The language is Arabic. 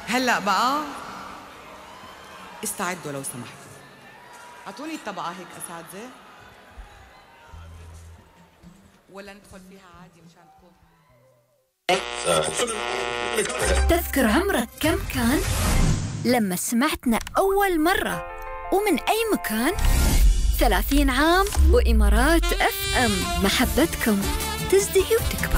هلا بقى استعدوا لو سمحتوا، اعطوني الطبقة هيك اساتذة، ولا ندخل فيها عادي مشان تكون. تذكر عمرك كم كان لما سمعتنا أول مرة ومن أي مكان؟ 30 عام وإمارات FM، محبتكم تزدهي وتكبر.